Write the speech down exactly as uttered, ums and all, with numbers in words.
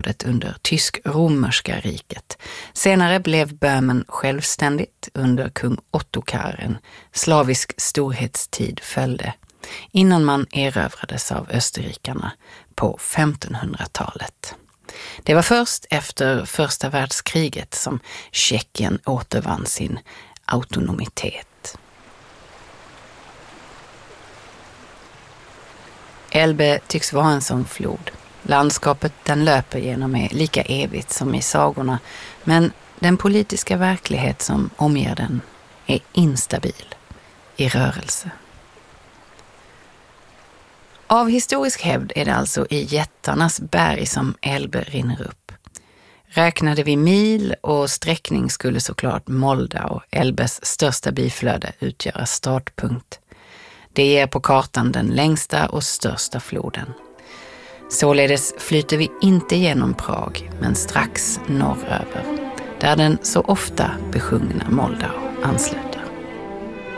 området under tysk-romerska riket. Senare blev Böhmen självständigt under kung Ottokar. En slavisk storhetstid följde innan man erövrades av österrikarna på femtonhundratalet. Det var först efter första världskriget som Tjeckien återvann sin autonomitet. Elbe tycks vara en sån flod. Landskapet den löper genom är lika evigt som i sagorna, men den politiska verklighet som omger den är instabil, i rörelse. Av historisk hävd är det alltså i jättarnas berg som Elbe rinner upp. Räknade vi mil och sträckning skulle såklart Moldau, Elbes största biflöde, utgöra startpunkt. Det ger på kartan den längsta och största floden. Således flyter vi inte genom Prag, men strax norröver, där den så ofta besjungna Moldau anslöt.